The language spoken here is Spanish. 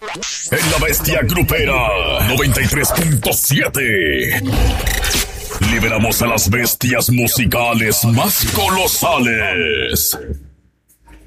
En la Bestia Grupera 93.7. Liberamos a las bestias musicales más colosales.